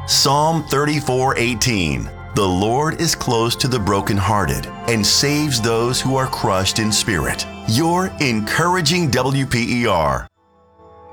Psalm 34:18. The Lord is close to the brokenhearted and saves those who are crushed in spirit. Your encouraging WPER.